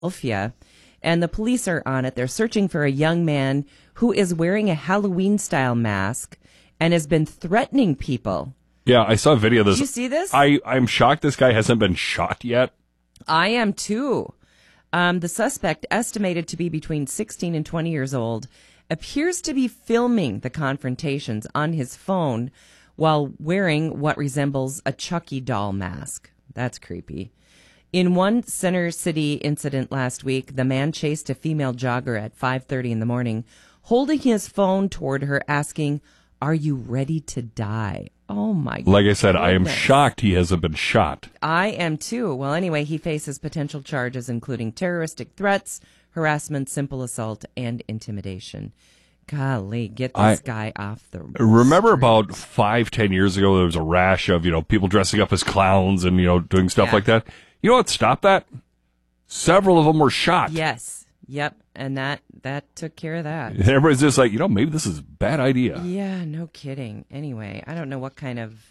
Philadelphia, and the police are on it. They're searching for a young man who is wearing a Halloween-style mask and has been threatening people. Yeah, I saw a video of this. Did you see this? I'm shocked this guy hasn't been shot yet. I am too. The suspect, estimated to be between 16 and 20 years old, appears to be filming the confrontations on his phone while wearing what resembles a Chucky doll mask. That's creepy. In one Center City incident last week, the man chased a female jogger at 5:30 in the morning, holding his phone toward her, asking, "Are you ready to die?" Oh, my God. Like I said, I am shocked he hasn't been shot. I am too. Well, anyway, he faces potential charges, including terroristic threats, harassment, simple assault, and intimidation. Golly, get this guy off the Remember street. about 5-10 years ago, there was a rash of, people dressing up as clowns and, doing stuff like that. You know what stopped that? Several of them were shot. Yes. Yep. And that took care of that. And everybody's just like, maybe this is a bad idea. Yeah, no kidding. Anyway, I don't know what kind of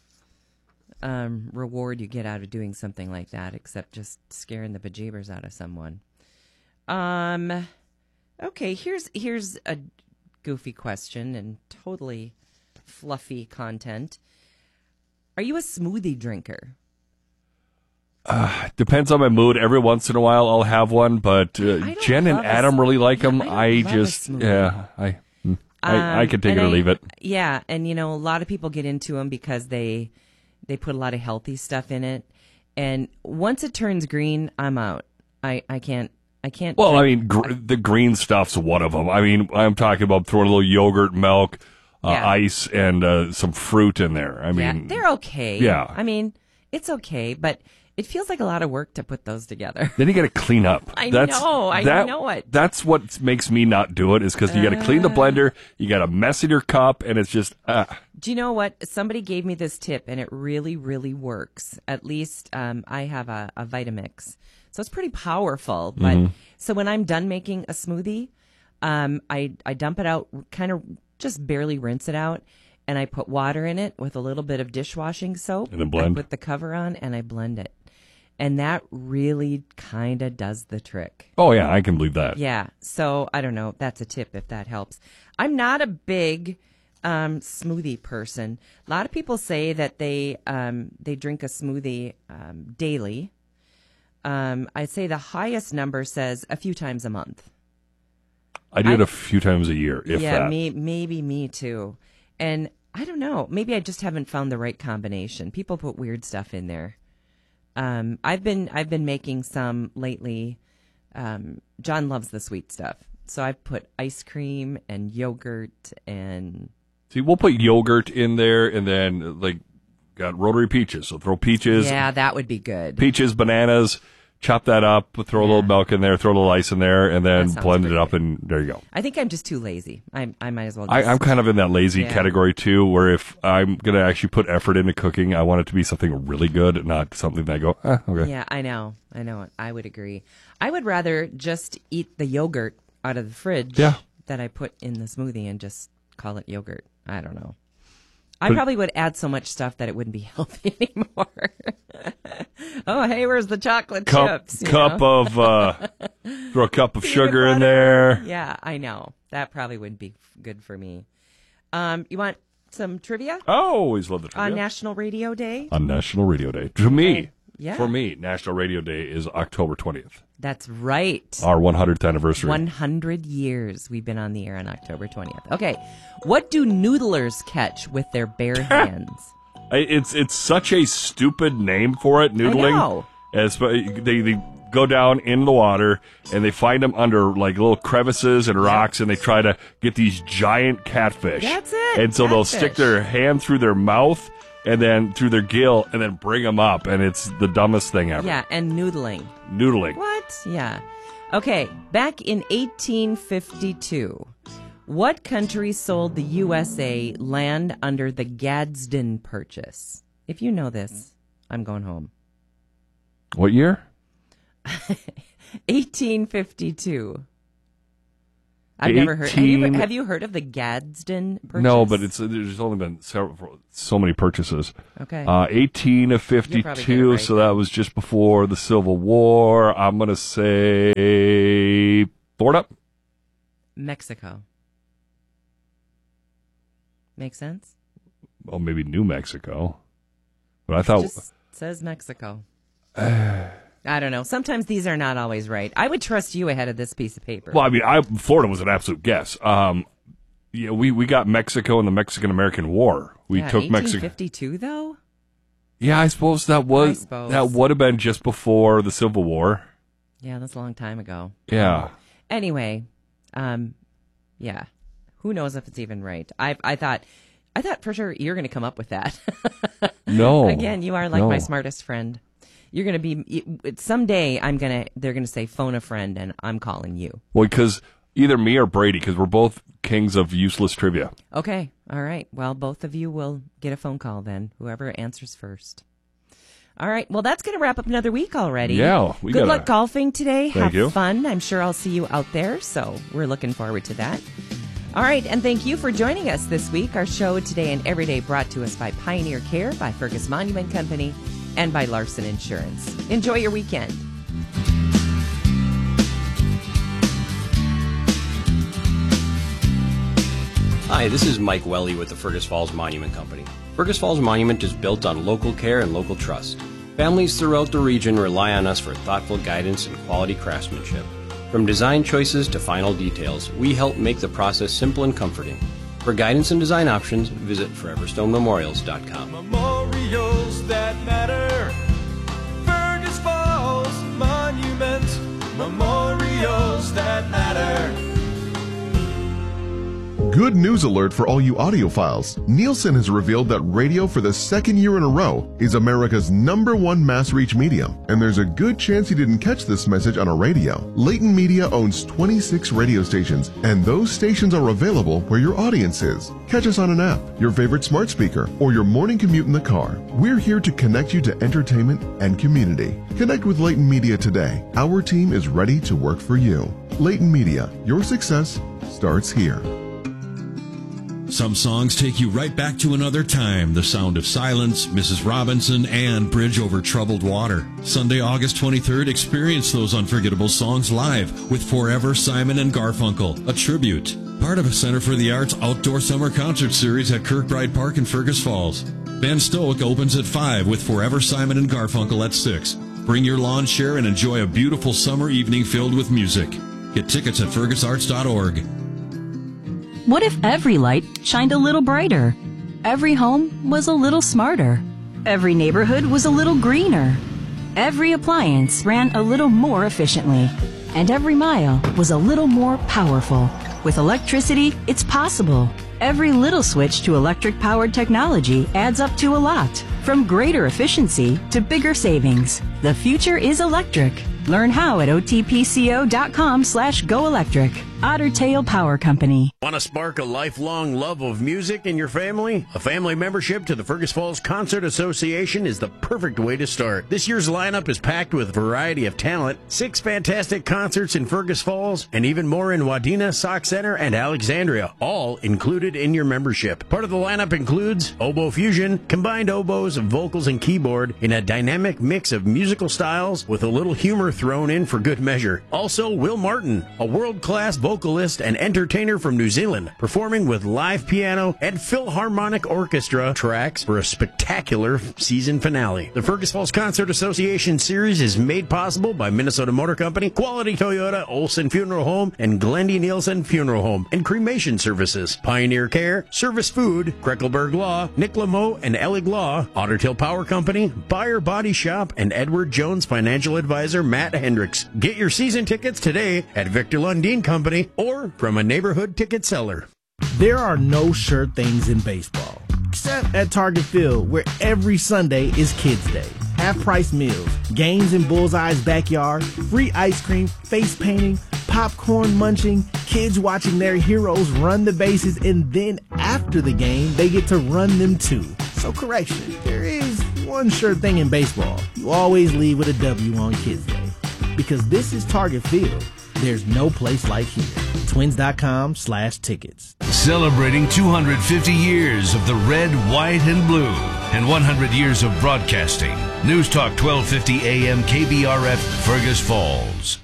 reward you get out of doing something like that, except just scaring the bejeebers out of someone. Okay, here's a goofy question and totally fluffy content. Are you a smoothie drinker? Depends on my mood. Every once in a while, I'll have one, but Jen and Adam really like them. I can take it or leave it. Yeah, and a lot of people get into them because they put a lot of healthy stuff in it, and once it turns green, I'm out. I can't. Well, the green stuff's one of them. I'm talking about throwing a little yogurt, milk, ice, and some fruit in there. They're okay. Yeah. It's okay, but it feels like a lot of work to put those together. Then you got to clean up. I know it. That's what makes me not do it, is because you got to clean the blender, you got to mess in your cup, and it's just. Do you know what? Somebody gave me this tip, and it really, really works. At least I have a Vitamix. So it's pretty powerful. But so when I'm done making a smoothie, I dump it out, kind of just barely rinse it out, and I put water in it with a little bit of dishwashing soap. And then blend. I put the cover on, and I blend it. And that really kind of does the trick. Oh, yeah, I can believe that. Yeah. So I don't know. That's a tip if that helps. I'm not a big smoothie person. A lot of people say that they drink a smoothie daily. I'd say the highest number says a few times a month. I do it a few times a year, if that. Yeah, maybe me too. And I don't know. Maybe I just haven't found the right combination. People put weird stuff in there. I've been making some lately. John loves the sweet stuff, so I've put ice cream and yogurt and. See, we'll put yogurt in there, and then got rotary peaches. So throw peaches. Yeah, that would be good. Peaches, bananas. Chop that up, throw a little milk in there, throw a little ice in there, and then blend it up, and there you go. I think I'm just too lazy. I might as well. I'm kind of in that lazy category too, where if I'm going to actually put effort into cooking, I want it to be something really good, not something that I go, okay. Yeah, I know. I would agree. I would rather just eat the yogurt out of the fridge that I put in the smoothie and just call it yogurt. I don't know. I probably would add so much stuff that it wouldn't be healthy anymore. Oh, hey, where's the chocolate chips? Throw a cup of sugar in there. Yeah, I know. That probably wouldn't be good for me. You want some trivia? Oh, always love the trivia. On National Radio Day? On National Radio Day. To me, yeah. For me, National Radio Day is October 20th. That's right. Our 100th anniversary. 100 years we've been on the air on October 20th. Okay. What do noodlers catch with their bare hands? It's such a stupid name for it, noodling. I know. They go down in the water, and they find them under little crevices and rocks, and they try to get these giant catfish. That's it. And so they'll stick their hand through their mouth and then through their gill and then bring them up, and it's the dumbest thing ever. Yeah, and noodling. Noodling. What? Yeah. Okay, back in 1852, what country sold the USA land under the Gadsden Purchase? If you know this, I'm going home. What year? 1852. I've never heard. Have you heard of the Gadsden purchase? No, but there's only been so many purchases. Okay. 18 of 52, right so that was just before the Civil War. I'm going to say Florida. Mexico. Make sense? Well, maybe New Mexico. But I thought... It just says Mexico. I don't know. Sometimes these are not always right. I would trust you ahead of this piece of paper. Well, I mean, Florida was an absolute guess. Yeah, we got Mexico in the Mexican-American War. We took Mexico. 1852, though? Yeah, I suppose that would have been just before the Civil War. Yeah, that's a long time ago. Yeah. Anyway, yeah. Who knows if it's even right? I thought for sure you're going to come up with that. No. Again, you are like my smartest friend. You're going to be someday. They're going to say phone a friend, and I'm calling you. Well, because either me or Brady, because we're both kings of useless trivia. Okay, all right. Well, both of you will get a phone call then. Whoever answers first. All right. Well, that's going to wrap up another week already. Yeah. Good luck golfing today. Thank you. Have fun. I'm sure I'll see you out there. So we're looking forward to that. All right, and thank you for joining us this week. Our show Today and Everyday brought to us by Pioneer Care, by Fergus Monument Company, and by Larson Insurance. Enjoy your weekend. Hi, this is Mike Welly with the Fergus Falls Monument Company. Fergus Falls Monument is built on local care and local trust. Families throughout the region rely on us for thoughtful guidance and quality craftsmanship. From design choices to final details, we help make the process simple and comforting. For guidance and design options, visit foreverstonememorials.com. Memorials that matter. Fergus Falls Monument. Memorials that matter. Good news alert for all you audiophiles. Nielsen has revealed that radio for the second year in a row is America's #1 mass reach medium, and there's a good chance you didn't catch this message on a radio. Leighton Media owns 26 radio stations, and those stations are available where your audience is. Catch us on an app, your favorite smart speaker, or your morning commute in the car. We're here to connect you to entertainment and community. Connect with Leighton Media today. Our team is ready to work for you. Leighton Media, your success starts here. Some songs take you right back to another time. The Sound of Silence, Mrs. Robinson, and Bridge Over Troubled Water. Sunday, August 23rd, experience those unforgettable songs live with Forever Simon and Garfunkel, a tribute. Part of a Center for the Arts outdoor summer concert series at Kirkbride Park in Fergus Falls. Van Stoic opens at 5 with Forever Simon and Garfunkel at 6. Bring your lawn chair and enjoy a beautiful summer evening filled with music. Get tickets at fergusarts.org. What if every light shined a little brighter? Every home was a little smarter. Every neighborhood was a little greener. Every appliance ran a little more efficiently. And every mile was a little more powerful. With electricity, it's possible. Every little switch to electric-powered technology adds up to a lot. From greater efficiency to bigger savings. The future is electric. Learn how at otpco.com/goelectric. Otter Tail Power Company. Want to spark a lifelong love of music in your family? A family membership to the Fergus Falls Concert Association is the perfect way to start. This year's lineup is packed with a variety of talent, 6 fantastic concerts in Fergus Falls, and even more in Wadena, Sauk Center, and Alexandria, all included in your membership. Part of the lineup includes Oboe Fusion, combined oboes, vocals, and keyboard in a dynamic mix of musical styles with a little humor thrown in for good measure. Also, Will Martin, a world-class vocalist and entertainer from New Zealand, performing with live piano and Philharmonic Orchestra tracks for a spectacular season finale. The Fergus Falls Concert Association Series is made possible by Minnesota Motor Company, Quality Toyota, Olson Funeral Home, and Glendy Nielsen Funeral Home and Cremation Services, Pioneer Care, Service Food, Krekelberg Law, Nick Lameau and Elig Law, Otter Tail Power Company, Buyer Body Shop, and Edward Jones Financial Advisor Matt Hendricks. Get your season tickets today at Victor Lundin Company or from a neighborhood ticket seller. There are no sure things in baseball, except at Target Field, where every Sunday is Kids Day. Half-price meals, games in Bullseye's backyard, free ice cream, face painting, popcorn munching, kids watching their heroes run the bases, and then after the game, they get to run them too. So correction, there is one sure thing in baseball. You always leave with a W on Kids Day. Because this is Target Field. There's no place like here. Twins.com/tickets. Celebrating 250 years of the red, white, and blue and 100 years of broadcasting. News Talk 1250 AM KBRF, Fergus Falls.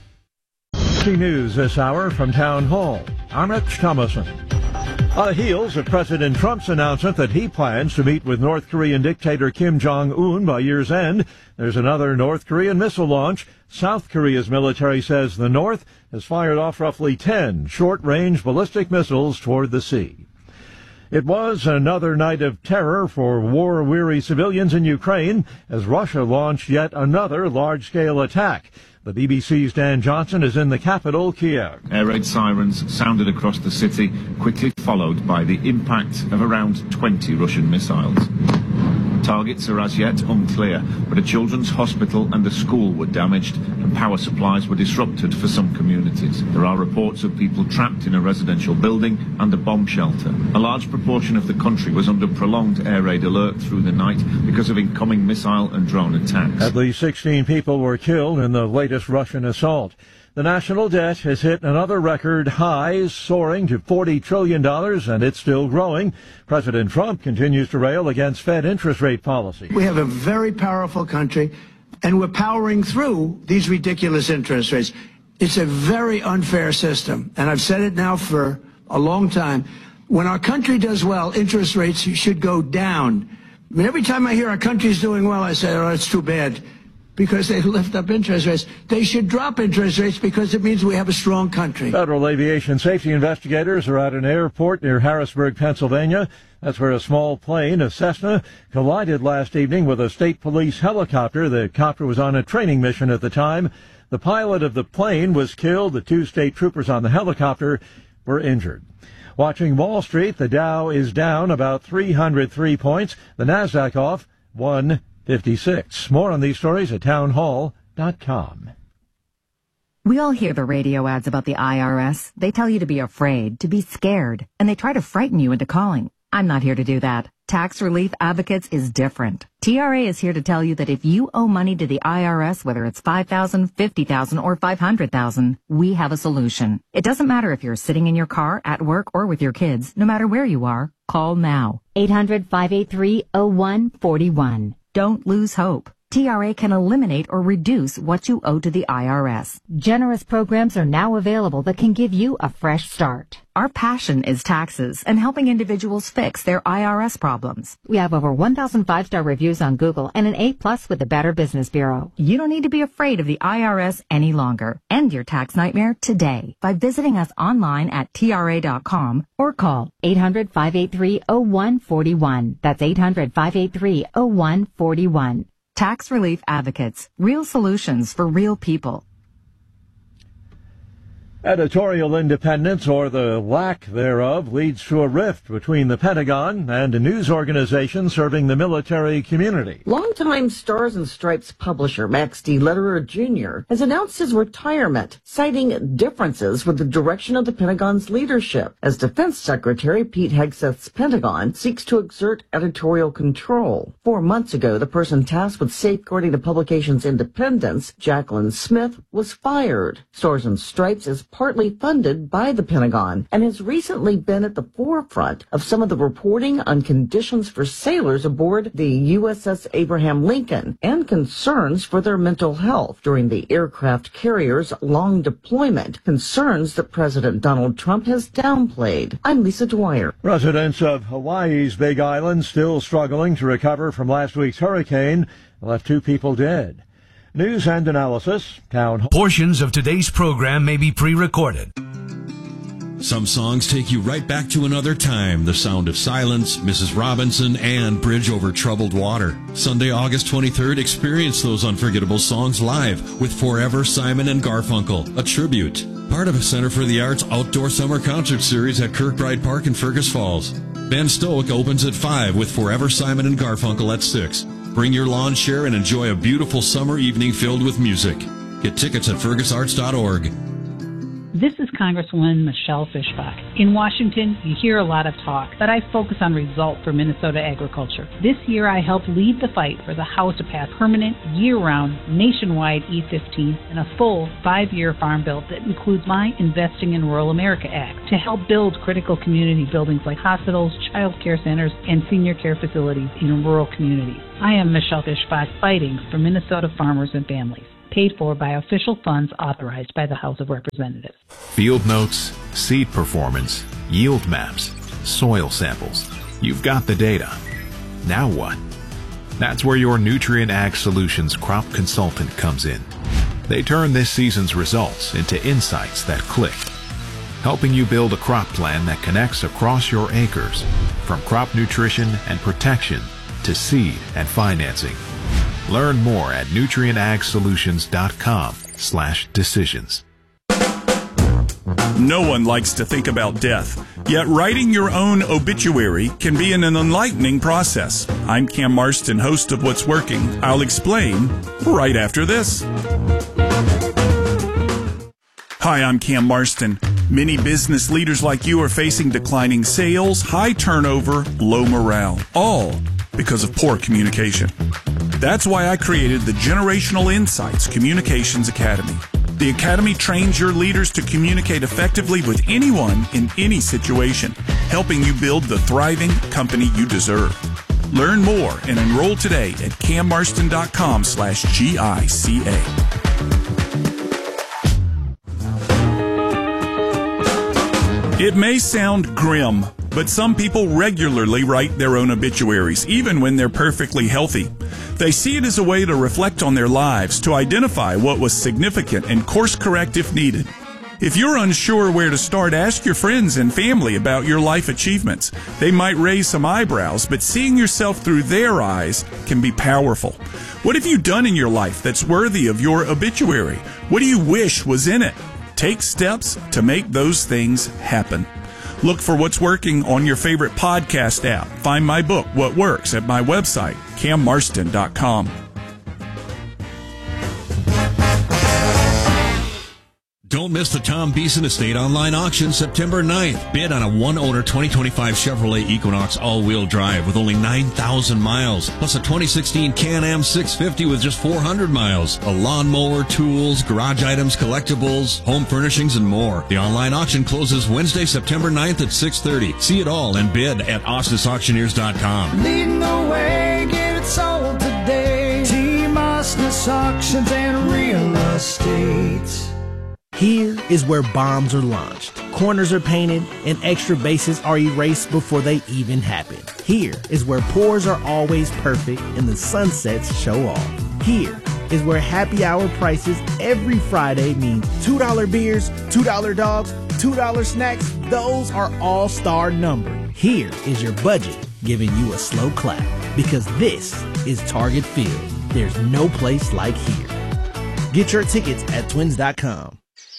News this hour from Town Hall. I'm Rich Thomason. On the heels of President Trump's announcement that he plans to meet with North Korean dictator Kim Jong-un by year's end, there's another North Korean missile launch. South Korea's military says the North has fired off roughly 10 short-range ballistic missiles toward the sea. It was another night of terror for war-weary civilians in Ukraine as Russia launched yet another large-scale attack. The BBC's Dan Johnson is in the capital, Kiev. Air raid sirens sounded across the city, quickly followed by the impact of around 20 Russian missiles. Targets are as yet unclear, but a children's hospital and a school were damaged and power supplies were disrupted for some communities. There are reports of people trapped in a residential building and a bomb shelter. A large proportion of the country was under prolonged air raid alert through the night because of incoming missile and drone attacks. At least 16 people were killed in the latest Russian assault. The national debt has hit another record high, soaring to $40 trillion, and it's still growing. President Trump continues to rail against Fed interest rate policy. We have a very powerful country, and we're powering through these ridiculous interest rates. It's a very unfair system, and I've said it now for a long time. When our country does well, interest rates should go down. I mean, every time I hear our country's doing well, I say, oh, it's too bad, because they lift up interest rates. They should drop interest rates because it means we have a strong country. Federal aviation safety investigators are at an airport near Harrisburg, Pennsylvania. That's where a small plane, a Cessna, collided last evening with a state police helicopter. The copter was on a training mission at the time. The pilot of the plane was killed. The 2 state troopers on the helicopter were injured. Watching Wall Street, the Dow is down about 303 points. The Nasdaq off 156. More on these stories at townhall.com. We all hear the radio ads about the IRS. They tell you to be afraid, to be scared, and they try to frighten you into calling. I'm not here to do that. Tax Relief Advocates is different. TRA is here to tell you that if you owe money to the IRS, whether it's $5,000, $50,000, or $500,000, we have a solution. It doesn't matter if you're sitting in your car, at work, or with your kids. No matter where you are, call now. 800-583-0141. Don't lose hope. TRA can eliminate or reduce what you owe to the IRS. Generous programs are now available that can give you a fresh start. Our passion is taxes and helping individuals fix their IRS problems. We have over 1,000 5-star reviews on Google and an A+ with the Better Business Bureau. You don't need to be afraid of the IRS any longer. End your tax nightmare today by visiting us online at TRA.com or call 800-583-0141. That's 800-583-0141. Tax Relief Advocates. Real solutions for real people. Editorial independence, or the lack thereof, leads to a rift between the Pentagon and a news organization serving the military community. Longtime Stars and Stripes publisher Max D. Lederer Jr. has announced his retirement, citing differences with the direction of the Pentagon's leadership, as Defense Secretary Pete Hegseth's Pentagon seeks to exert editorial control. 4 months ago, the person tasked with safeguarding the publication's independence, Jacqueline Smith, was fired. Stars and Stripes is partly funded by the Pentagon and has recently been at the forefront of some of the reporting on conditions for sailors aboard the USS Abraham Lincoln and concerns for their mental health during the aircraft carrier's long deployment, concerns that President Donald Trump has downplayed. I'm Lisa Dwyer. Residents of Hawaii's Big Island still struggling to recover from last week's hurricane left 2 people dead. News and analysis. Town Hall. Portions of today's program may be pre-recorded. Some songs take you right back to another time. The Sound of Silence, Mrs. Robinson, and Bridge Over Troubled Water. Sunday, August 23rd, experience those unforgettable songs live with Forever Simon and Garfunkel, a tribute. Part of a Center for the Arts outdoor summer concert series at Kirkbride Park in Fergus Falls. Ben Stoic opens at 5 with Forever Simon and Garfunkel at 6. Bring your lawn chair and enjoy a beautiful summer evening filled with music. Get tickets at fergusarts.org. This is Congresswoman Michelle Fischbach. In Washington, you hear a lot of talk, but I focus on results for Minnesota agriculture. This year, I helped lead the fight for the House to pass permanent, year-round, nationwide E-15 and a full 5-year farm bill that includes my Investing in Rural America Act to help build critical community buildings like hospitals, child care centers, and senior care facilities in rural communities. I am Michelle Fischbach, fighting for Minnesota farmers and families. Paid for by official funds authorized by the House of Representatives. Field notes, seed performance, yield maps, soil samples. You've got the data. Now what? That's where your Nutrien Ag Solutions crop consultant comes in. They turn this season's results into insights that click, helping you build a crop plan that connects across your acres, from crop nutrition and protection to seed and financing. Learn more at nutrienagsolutions.com/decisions. No one likes to think about death, yet writing your own obituary can be an enlightening process. I'm Cam Marston, host of What's Working. I'll explain right after this. Hi, I'm Cam Marston. Many business leaders like you are facing declining sales, high turnover, low morale, all because of poor communication. That's why I created the Generational Insights Communications Academy. The Academy trains your leaders to communicate effectively with anyone in any situation, helping you build the thriving company you deserve. Learn more and enroll today at cammarston.com/GICA. It may sound grim, but some people regularly write their own obituaries, even when they're perfectly healthy. They see it as a way to reflect on their lives, to identify what was significant and course correct if needed. If you're unsure where to start, ask your friends and family about your life achievements. They might raise some eyebrows, but seeing yourself through their eyes can be powerful. What have you done in your life that's worthy of your obituary? What do you wish was in it? Take steps to make those things happen. Look for What's Working on your favorite podcast app. Find my book, What Works, at my website, cammarston.com. Don't miss the Tom Beeson Estate online auction September 9th. Bid on a one-owner 2025 Chevrolet Equinox all-wheel drive with only 9,000 miles, plus a 2016 Can-Am 650 with just 400 miles. A lawnmower, tools, garage items, collectibles, home furnishings, and more. The online auction closes Wednesday, September 9th at 6:30. See it all and bid at osnesauctioneers.com. Leading the way, get it sold today. Team Osnes Auctions and Real Estate. Here is where bombs are launched, corners are painted, and extra bases are erased before they even happen. Here is where pours are always perfect and the sunsets show off. Here is where happy hour prices every Friday means $2 beers, $2 dogs, $2 snacks. Those are all-star numbered. Here is your budget giving you a slow clap, because this is Target Field. There's no place like here. Get your tickets at twins.com.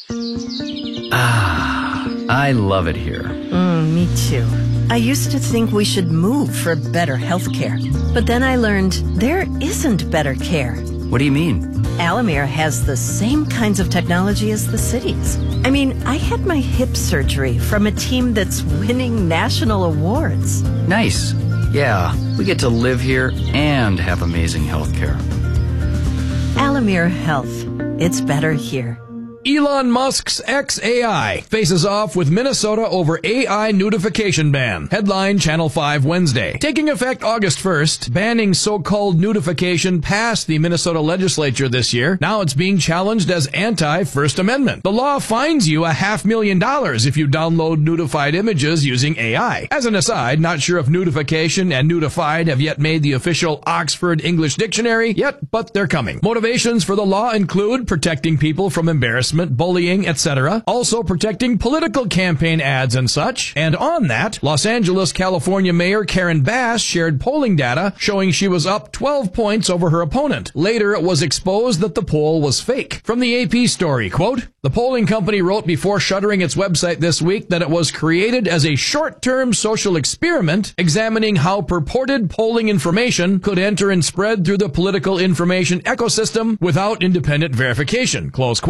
I love it here. Me too. I used to think we should move for better health care. But then I learned there isn't better care. What do you mean? Alamere has the same kinds of technology as the cities. I mean, I had my hip surgery from a team that's winning national awards. Nice. Yeah, we get to live here and have amazing health care. Alamere Health. It's better here. Elon Musk's xAI faces off with Minnesota over AI nudification ban. Headline Channel 5 Wednesday. Taking effect August 1st, banning so-called nudification passed the Minnesota legislature this year. Now it's being challenged as anti-First Amendment. The law fines you $500,000 if you download nudified images using AI. As an aside, not sure if nudification and nudified have yet made the official Oxford English Dictionary yet, but they're coming. Motivations for the law include protecting people from embarrassment, bullying, etc. Also protecting political campaign ads and such. And on that, Los Angeles, California Mayor Karen Bass shared polling data showing she was up 12 points over her opponent. Later, it was exposed that the poll was fake. From the AP story, quote, the polling company wrote before shuttering its website this week that it was created as a short-term social experiment examining how purported polling information could enter and spread through the political information ecosystem without independent verification, close quote.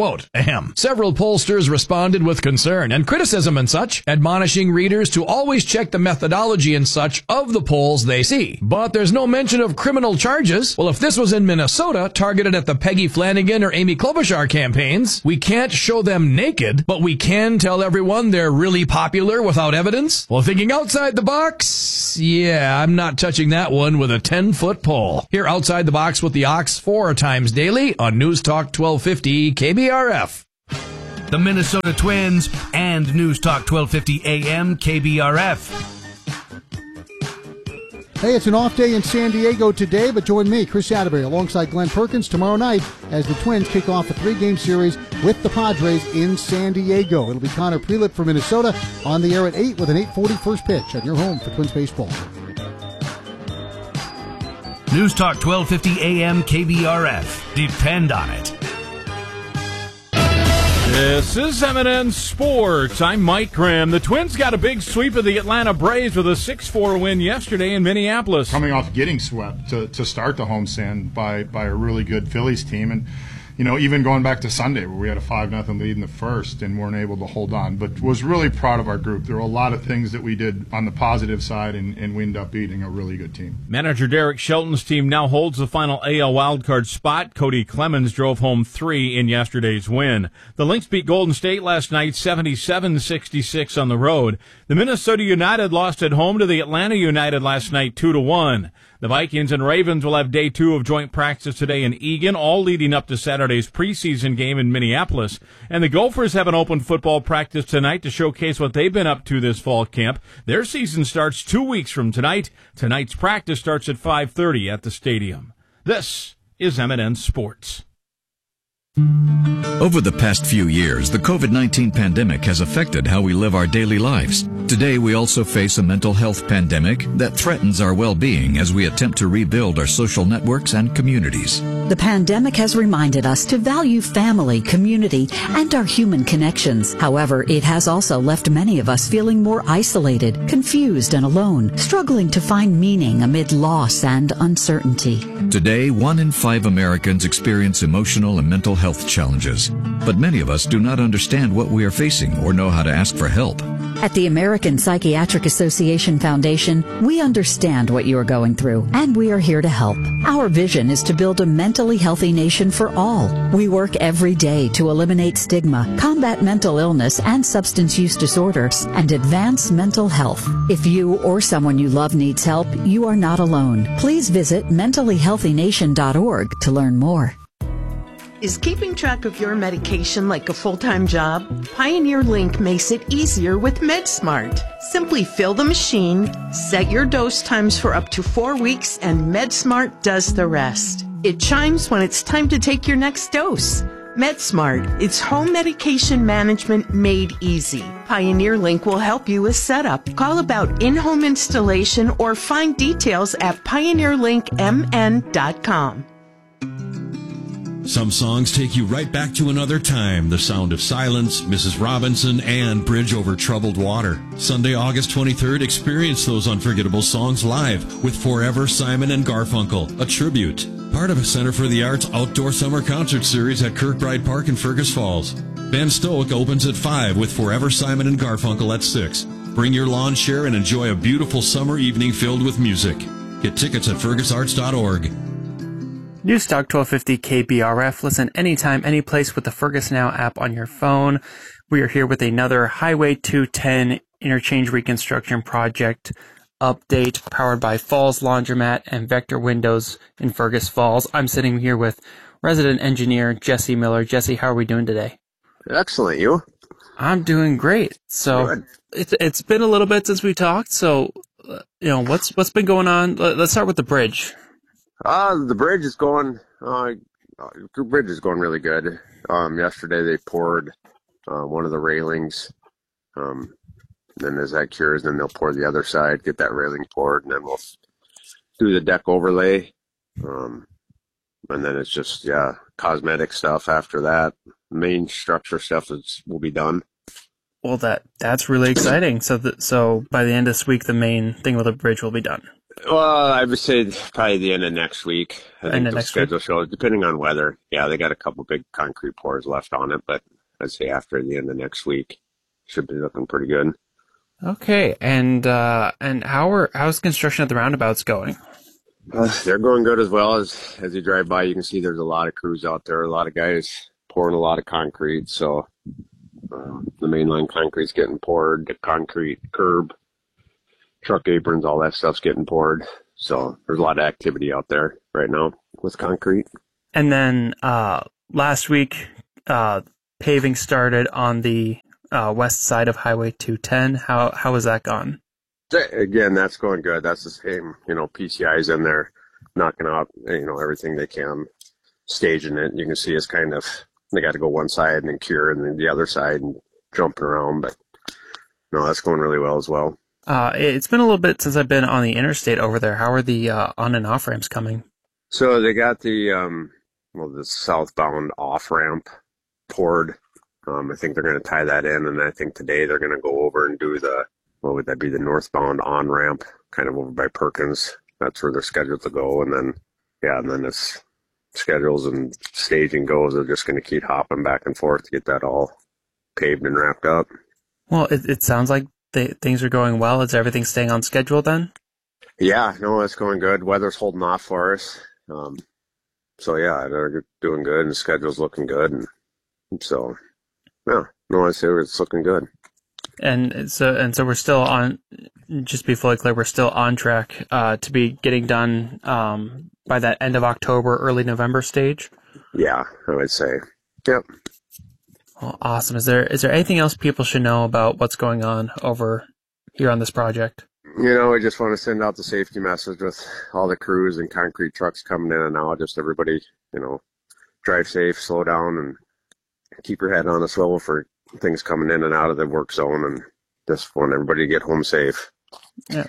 mayhem. Several pollsters responded with concern and criticism and such, admonishing readers to always check the methodology and such of the polls they see. But there's no mention of criminal charges. Well, if this was in Minnesota, targeted at the Peggy Flanagan or Amy Klobuchar campaigns, we can't show them naked, but we can tell everyone they're really popular without evidence. Well, thinking outside the box, yeah, I'm not touching that one with a 10-foot pole. Here outside the box with the Ox 4 times daily on News Talk 1250 KBRF. The Minnesota Twins and News Talk 1250 AM KBRF. Hey, it's an off day in San Diego today, but join me, Chris Atterbury, alongside Glenn Perkins tomorrow night as the Twins kick off a 3-game series with the Padres in San Diego. It'll be Connor Prelip from Minnesota on the air at 8 with an 8:40 first pitch on your home for Twins baseball. News Talk 1250 AM KBRF. Depend on it. This is M&N Sports. I'm Mike Graham. The Twins got a big sweep of the Atlanta Braves with a 6-4 win yesterday in Minneapolis. Coming off getting swept to start the homestand by a really good Phillies team. And, you know, even going back to Sunday where we had a 5-0 lead in the first and weren't able to hold on. But was really proud of our group. There were a lot of things that we did on the positive side, and we ended up beating a really good team. Manager Derek Shelton's team now holds the final AL wildcard spot. Cody Clemens drove home 3 in yesterday's win. The Lynx beat Golden State last night 77-66 on the road. The Minnesota United lost at home to the Atlanta United last night 2-1. The Vikings and Ravens will have day 2 of joint practice today in Eagan, all leading up to Saturday's preseason game in Minneapolis. And the Gophers have an open football practice tonight to showcase what they've been up to this fall camp. Their season starts 2 weeks from tonight. Tonight's practice starts at 5:30 at the stadium. This is M&N Sports. Over the past few years, the COVID-19 pandemic has affected how we live our daily lives. Today, we also face a mental health pandemic that threatens our well-being as we attempt to rebuild our social networks and communities. The pandemic has reminded us to value family, community, and our human connections. However, it has also left many of us feeling more isolated, confused, and alone, struggling to find meaning amid loss and uncertainty. Today, 1 in 5 Americans experience emotional and mental health challenges, but many of us do not understand what we are facing or know how to ask for help. At the American Psychiatric Association Foundation, we understand what you are going through, and we are here to help. Our vision is to build a mentally healthy nation for all. We work every day to eliminate stigma, combat mental illness and substance use disorders, and advance mental health. If you or someone you love needs help, you are not alone. Please visit mentallyhealthynation.org to learn more. Is keeping track of your medication like a full-time job? Pioneer Link makes it easier with MedSmart. Simply fill the machine, set your dose times for up to 4 weeks, and MedSmart does the rest. It chimes when it's time to take your next dose. MedSmart, it's home medication management made easy. Pioneer Link will help you with setup. Call about in-home installation or find details at pioneerlinkmn.com. Some songs take you right back to another time. The Sound of Silence, Mrs. Robinson, and Bridge Over Troubled Water. Sunday, August 23rd, experience those unforgettable songs live with Forever Simon and Garfunkel, a tribute. Part of a Center for the Arts outdoor summer concert series at Kirkbride Park in Fergus Falls. Van Stoke opens at 5 with Forever Simon and Garfunkel at 6. Bring your lawn chair and enjoy a beautiful summer evening filled with music. Get tickets at fergusarts.org. News Talk 1250 KBRF. Listen anytime, any place with the Fergus Now app on your phone. We are here with another Highway 210 interchange reconstruction project update powered by Falls Laundromat and Vector Windows in Fergus Falls. I'm sitting here with resident engineer Jesse Miller. Jesse, how are we doing today? Excellent. You? I'm doing great. So it's been a little bit since we talked. So, what's been going on? Let's start with the bridge. The bridge is going really good. Yesterday they poured one of the railings. Then as that cures, then they'll pour the other side, get that railing poured, and then we'll do the deck overlay. And then it's just, cosmetic stuff after that. Main structure stuff will be done. Well, that's really exciting. So by the end of this week, the main thing with the bridge will be done. Well, I would say probably the end of next week. I think the schedule shows, depending on weather. Yeah, they got a couple big concrete pours left on it, but I'd say after the end of next week, should be looking pretty good. Okay, and how's construction at the roundabouts going? They're going good as well. As you drive by, you can see there's a lot of crews out there, a lot of guys pouring a lot of concrete. So the mainline concrete's getting poured, the concrete curb, truck aprons, all that stuff's getting poured. So there's a lot of activity out there right now with concrete. And then last week, paving started on the west side of Highway 210. How has that gone? Again, that's going good. That's the same, PCI's in there knocking out, everything they can, staging it. You can see it's kind of, they got to go one side and then cure and then the other side and jumping around. But no, that's going really well as well. It's been a little bit since I've been on the interstate over there. How are the on and off ramps coming? So they got the southbound off ramp poured. I think they're going to tie that in, and I think today they're going to go over and do the northbound on ramp, kind of over by Perkins. That's where they're scheduled to go, and then as schedules and staging goes, they're just going to keep hopping back and forth to get that all paved and wrapped up. Well, it sounds like things are going well. Is everything staying on schedule then? Yeah, no, it's going good. Weather's holding off for us. So yeah, they're doing good, and the schedule's looking good, and so yeah, no, I say it's looking good. And so we're still on. Just to be fully clear, we're still on track to be getting done by that end of October, early November stage. Yeah, I would say. Yep. Well, awesome. Is there anything else people should know about what's going on over here on this project? I just want to send out the safety message with all the crews and concrete trucks coming in and out. Just everybody, drive safe, slow down, and keep your head on a swivel for things coming in and out of the work zone, and just want everybody to get home safe. Yeah.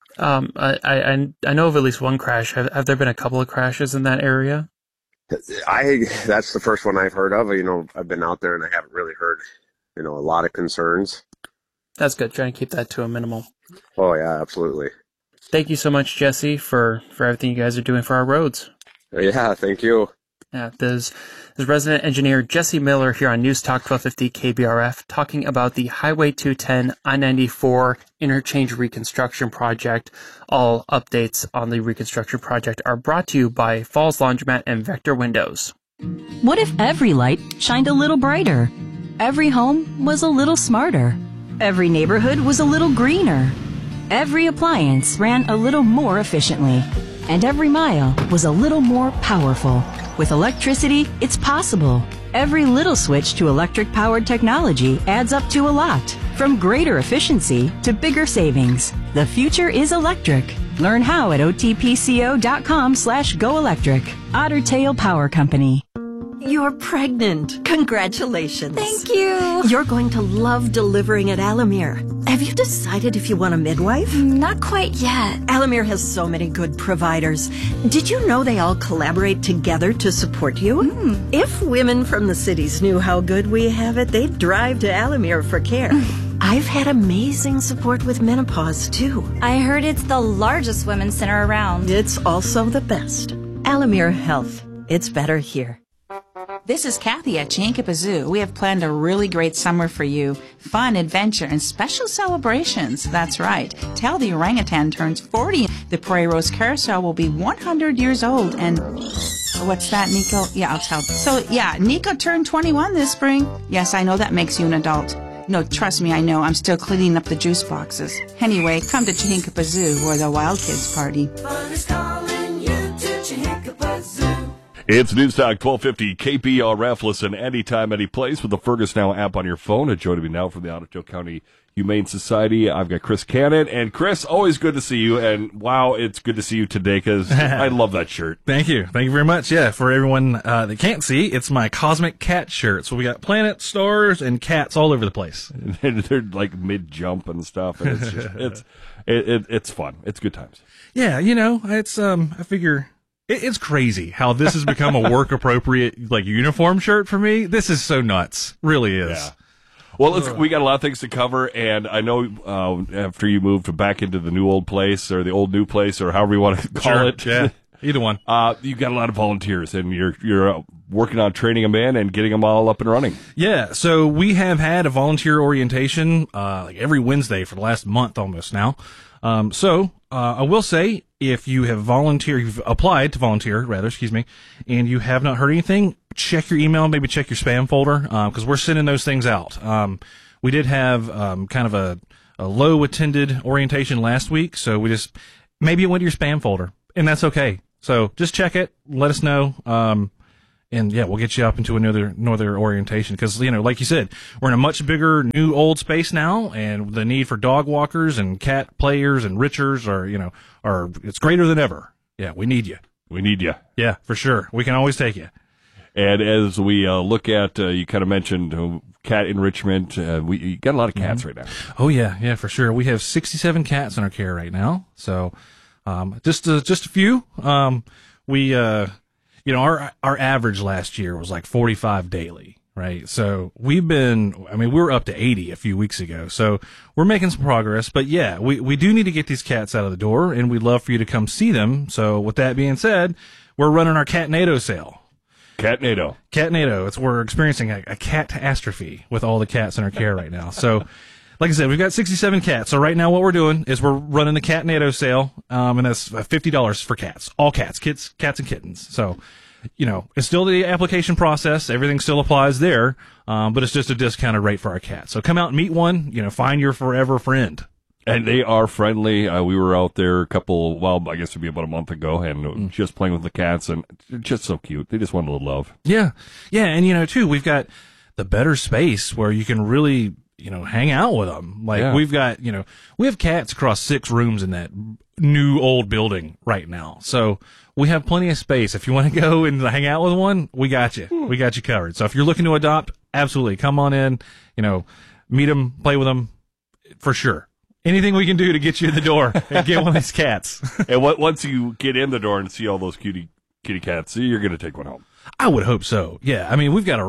I know of at least one crash. Have there been a couple of crashes in that area? That's the first one I've heard of. I've been out there and I haven't really heard, a lot of concerns. That's good. Trying to keep that to a minimum. Oh yeah, absolutely. Thank you so much, Jesse, for everything you guys are doing for our roads. Yeah, thank you. Yeah, there's resident engineer Jesse Miller here on News Talk 1250 KBRF talking about the Highway 210 I-94 interchange reconstruction project. All updates on the reconstruction project are brought to you by Falls Laundromat and Vector Windows. What if every light shined a little brighter? Every home was a little smarter. Every neighborhood was a little greener. Every appliance ran a little more efficiently. And every mile was a little more powerful. With electricity, it's possible. Every little switch to electric-powered technology adds up to a lot. From greater efficiency to bigger savings. The future is electric. Learn how at otpco.com/goelectric. Otter Tail Power Company. You're pregnant. Congratulations. Thank you. You're going to love delivering at Alamere. Have you decided if you want a midwife? Not quite yet. Alamere has so many good providers. Did you know they all collaborate together to support you? If women from the cities knew how good we have it, they'd drive to Alamere for care. I've had amazing support with menopause, too. I heard it's the largest women's center around. It's also the best. Alamere Health. It's better here. This is Kathy at Chihinkapa Zoo. We have planned a really great summer for you. Fun, adventure, and special celebrations. That's right. Tell the orangutan turns 40. The Prairie Rose Carousel will be 100 years old. And what's that, Nico? Yeah, I'll tell. So, yeah, Nico turned 21 this spring. Yes, I know that makes you an adult. No, trust me, I know. I'm still cleaning up the juice boxes. Anyway, come to Chihinkapa Zoo, where the wild kids party. Fun is calling you to Chihinkapa Zoo. It's Newstalk 1250 KBRF. Listen anytime, any place with the Fergus Now app on your phone. And joining me now from the Ottawa County Humane Society, I've got Chris Cannon. And Chris, always good to see you. And wow, it's good to see you today because I love that shirt. Thank you. Thank you very much. Yeah, for everyone that can't see, it's my Cosmic Cat shirt. So we got planets, stars, and cats all over the place. And they're like mid-jump and stuff. And it's just, it's fun. It's good times. Yeah, it's, I figure... It's crazy how this has become a work-appropriate uniform shirt for me. This is so nuts. Really is. Yeah. Well, we got a lot of things to cover, and I know after you moved back into the new old place or the old new place or however you want to call it, yeah. Either one. You've got a lot of volunteers, and you're working on training them in and getting them all up and running. Yeah, so we have had a volunteer orientation like every Wednesday for the last month almost now. I will say, if you have you've applied to volunteer, and you have not heard anything, check your email, maybe check your spam folder, because we're sending those things out. We did have kind of a low attended orientation last week, so maybe it went to your spam folder, and that's okay. So just check it, let us know, and yeah, we'll get you up into another orientation, because, like you said, we're in a much bigger new old space now, and the need for dog walkers and cat players and richers it's greater than ever. Yeah, we need you. We need you. Yeah, for sure. We can always take you. And as we look at, you kind of mentioned cat enrichment. You got a lot of cats right now. Oh yeah, for sure. We have 67 cats in our care right now. So, just a few. Our average last year was like 45 daily, right? So we were up to 80 a few weeks ago. So we're making some progress, but yeah, we do need to get these cats out of the door, and we'd love for you to come see them. So with that being said, we're running our Catnado sale. Catnado. We're experiencing a catastrophe with all the cats in our care right now. So, like I said, we've got 67 cats. So right now what we're doing is we're running the Catnado sale, and that's $50 for cats. All cats, cats and kittens. So, it's still the application process. Everything still applies there, but it's just a discounted rate for our cats. So come out and meet one, find your forever friend. And they are friendly. We were out there I guess it'd be about a month ago, and just playing with the cats, and they're just so cute. They just want a little love. Yeah. Yeah, and too, we've got the better space where you can really, hang out with them. We've got, we have cats across 6 rooms in that new old building right now. So we have plenty of space. If you want to go and hang out with one, we got you. We got you covered. So if you're looking to adopt, absolutely come on in, meet them, play with them, for sure. Anything we can do to get you in the door and get one of these cats. And once you get in the door and see all those kitty cats, you're going to take one home. I would hope so. Yeah. I mean, we've got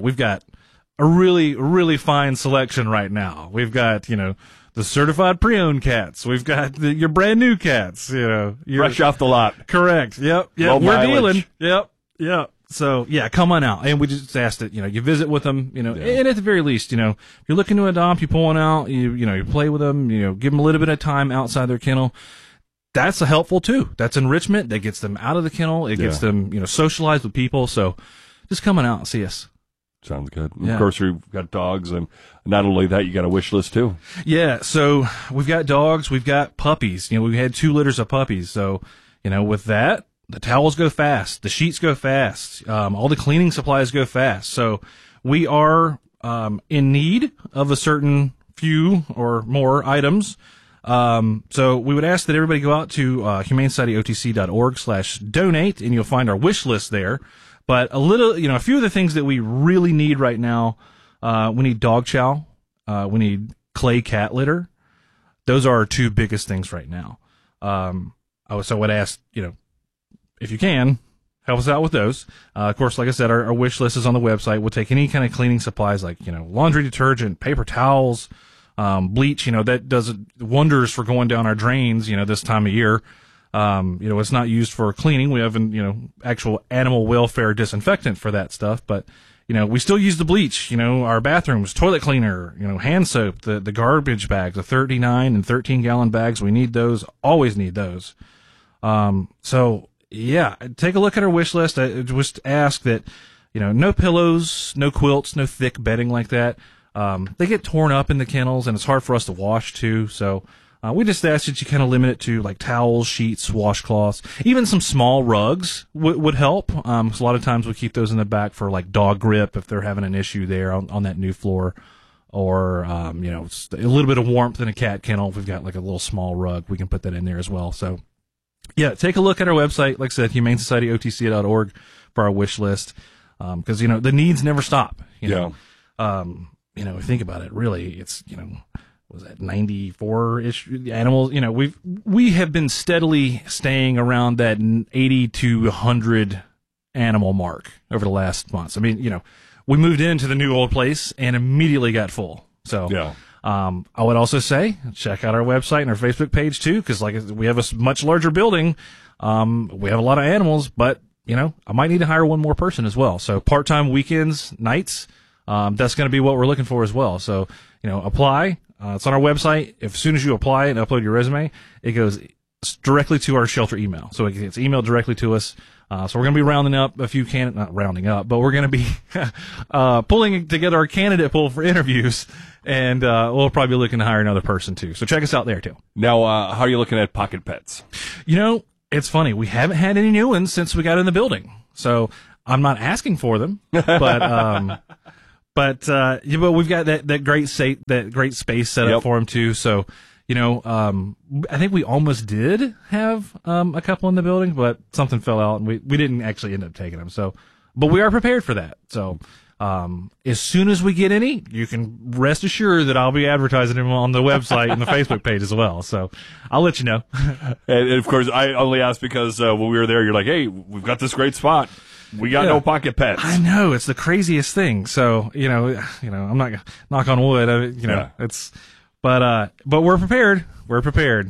a really, really fine selection right now. We've got, the certified pre-owned cats. We've got your brand new cats, fresh off the lot. Correct. Yep. Low We're mileage. dealing. Yep. So yeah, come on out. And we just ask that, you visit with them, and at the very least, if you're looking to adopt, you pull one out, you play with them, give them a little bit of time outside their kennel. That's helpful too. That's enrichment. That gets them out of the kennel. It gets them, socialized with people. So just come on out and see us. Sounds good. Yeah. Of course, we've got dogs, and not only that, you got a wish list too. Yeah. So we've got dogs. We've got puppies. We had 2 litters of puppies. So, with that, the towels go fast. The sheets go fast. All the cleaning supplies go fast. So we are in need of a certain few or more items. So we would ask that everybody go out to humanesocietyotc.org/donate, and you'll find our wish list there. But a few of the things that we really need right now, we need dog chow. We need clay cat litter. Those are our 2 biggest things right now. So I would ask, if you can, help us out with those. Of course, like I said, our wish list is on the website. We'll take any kind of cleaning supplies like, laundry detergent, paper towels, bleach, that does wonders for going down our drains, this time of year. It's not used for cleaning. We have, actual animal welfare disinfectant for that stuff, but, we still use the bleach, our bathrooms, toilet cleaner, hand soap, the garbage bags, the 39 and 13 gallon bags. We need those, always need those. So yeah, take a look at our wish list. I just ask that, no pillows, no quilts, no thick bedding like that. They get torn up in the kennels, and it's hard for us to wash too. So, we just ask that you kind of limit it to like towels, sheets, washcloths, even some small rugs would help. 'Cause a lot of times we keep those in the back for like dog grip if they're having an issue there on that new floor, or, a little bit of warmth in a cat kennel. If we've got like a little small rug, we can put that in there as well. So, yeah, take a look at our website. Like I said, humanesocietyotc.org for our wish list. Because, the needs never stop. Think about it, really, it's, was that 94-ish animals? We have been steadily staying around that 80 to 100 animal mark over the last months. I mean, we moved into the new old place and immediately got full. So, yeah. I would also say check out our website and our Facebook page too, because we have a much larger building. We have a lot of animals, but, I might need to hire one more person as well. So part-time weekends, nights, that's going to be what we're looking for as well. So, apply. It's on our website. As soon as you apply and upload your resume, it goes directly to our shelter email. So it's emailed directly to us. So we're going to be rounding up a few not rounding up, but we're going to be pulling together our candidate pool for interviews, and we'll probably be looking to hire another person too. So check us out there too. Now, how are you looking at pocket pets? It's funny. We haven't had any new ones since we got in the building. So I'm not asking for them, but we've got that great space set up for them too. So, I think we almost did have a couple in the building, but something fell out and we didn't actually end up taking them. So, but we are prepared for that. So, as soon as we get any, you can rest assured that I'll be advertising them on the website and the Facebook page as well. So I'll let you know. And of course, I only asked because when we were there, you're like, hey, we've got this great spot. We got no pocket pets. I know. It's the craziest thing. So, I'm not gonna knock on wood. But we're prepared. We're prepared.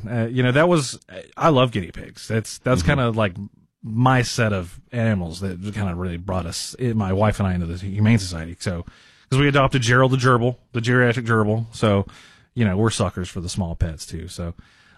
I love guinea pigs. That's kind of like my set of animals that kind of really brought us, my wife and I, into the Humane Society. So, because we adopted Gerald the gerbil, the geriatric gerbil. So, we're suckers for the small pets too. So,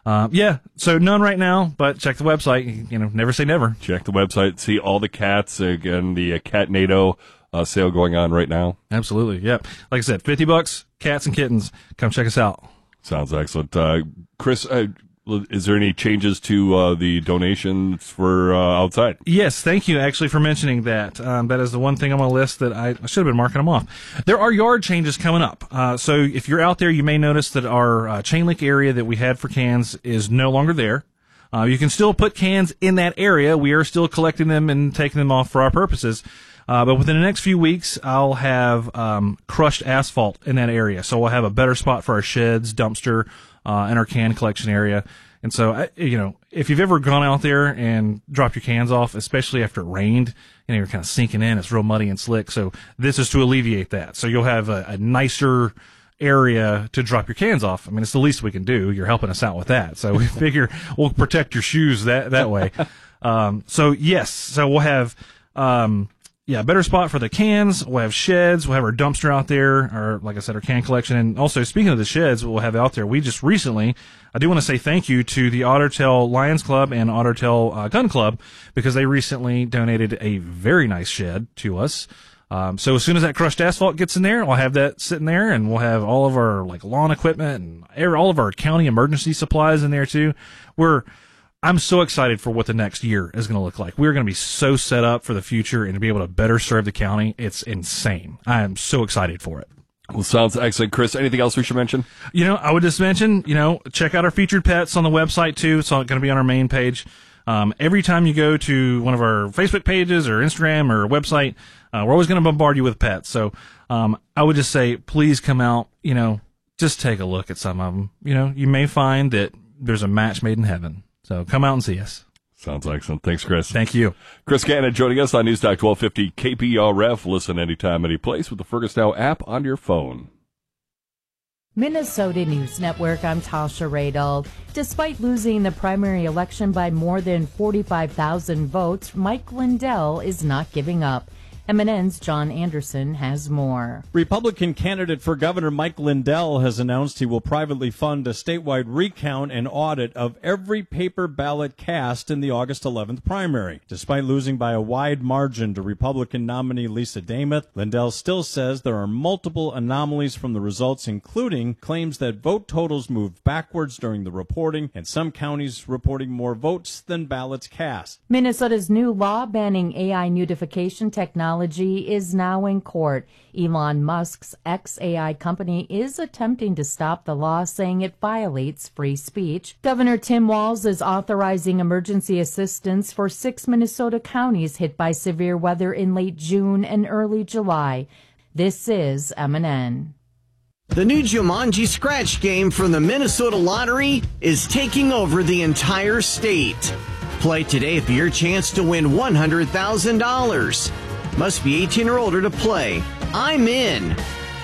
so none right now, but check the website. Never say never. Check the website, see all the cats. Again, the Catnado sale going on right now. Absolutely. Yep. Like I said, $50, cats and kittens. Come check us out. Sounds excellent. Chris, is there any changes to the donations for outside? Yes, thank you actually for mentioning that. That is the one thing on my list that I should have been marking them off. There are yard changes coming up. So if you're out there, you may notice that our chain link area that we had for cans is no longer there. You can still put cans in that area. We are still collecting them and taking them off for our purposes. But within the next few weeks, I'll have crushed asphalt in that area. So we'll have a better spot for our sheds, dumpster, and our can collection area. And so, if you've ever gone out there and dropped your cans off, especially after it rained, you're kind of sinking in, it's real muddy and slick. So this is to alleviate that. So you'll have a nicer area to drop your cans off. I mean, it's the least we can do. You're helping us out with that. So we figure we'll protect your shoes that way. So we'll have, better spot for the cans. We'll have sheds. We'll have our dumpster out there, or like I said, our can collection. And also, speaking of the sheds, we'll have out there. We just recently, I do want to say thank you to the Otter Tail Lions Club and Otter Tail Gun Club, because they recently donated a very nice shed to us. So as soon as that crushed asphalt gets in there, I'll have that sitting there, and we'll have all of our lawn equipment and all of our county emergency supplies in there too. I'm so excited for what the next year is going to look like. We're going to be so set up for the future and to be able to better serve the county. It's insane. I am so excited for it. Well, sounds excellent. Chris, anything else we should mention? I would just mention, check out our featured pets on the website too. It's going to be on our main page. Every time you go to one of our Facebook pages or Instagram or website, we're always going to bombard you with pets. So, I would just say, please come out, just take a look at some of them. You may find that there's a match made in heaven. So come out and see us. Sounds excellent. Thanks, Chris. Thank you. Chris Cannon joining us on News Talk 1250 KPRF. Listen anytime, any place with the Fergus Now app on your phone. Minnesota News Network, I'm Tasha Radel. Despite losing the primary election by more than 45,000 votes, Mike Lindell is not giving up. MNN's John Anderson has more. Republican candidate for governor Mike Lindell has announced he will privately fund a statewide recount and audit of every paper ballot cast in the August 11th primary. Despite losing by a wide margin to Republican nominee Lisa Damath, Lindell still says there are multiple anomalies from the results, including claims that vote totals moved backwards during the reporting and some counties reporting more votes than ballots cast. Minnesota's new law banning AI nudification technology is now in court. Elon Musk's xAI company is attempting to stop the law, saying it violates free speech. Governor Tim Walz is authorizing emergency assistance for 6 Minnesota counties hit by severe weather in late June and early July. This is MNN. The new Jumanji Scratch game from the Minnesota Lottery is taking over the entire state. Play today for your chance to win $100,000. Must be 18 or older to play. I'm in.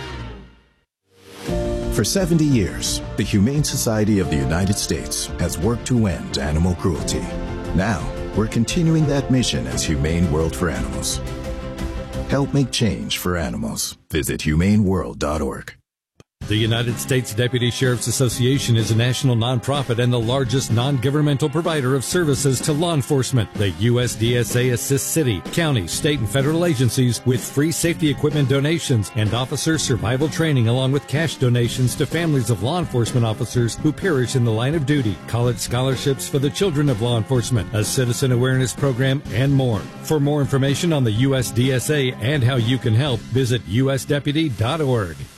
For 70 years, the Humane Society of the United States has worked to end animal cruelty. Now, we're continuing that mission as Humane World for Animals. Help make change for animals. Visit humaneworld.org. The United States Deputy Sheriff's Association is a national nonprofit and the largest non-governmental provider of services to law enforcement. The USDSA assists city, county, state, and federal agencies with free safety equipment donations and officer survival training, along with cash donations to families of law enforcement officers who perish in the line of duty, college scholarships for the children of law enforcement, a citizen awareness program, and more. For more information on the USDSA and how you can help, visit usdeputy.org.